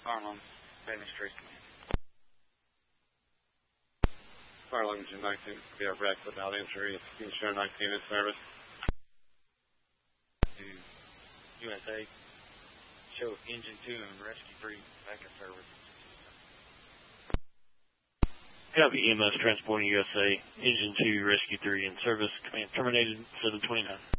Harlem, Family Street Command. Fire Engine 19, be our wreck without injury. Insurance 19 in service. To USA, show Engine 2 and Rescue 3 back in service. Copy, EMS transporting USA, Engine 2, Rescue 3 in service. Command terminated, 729.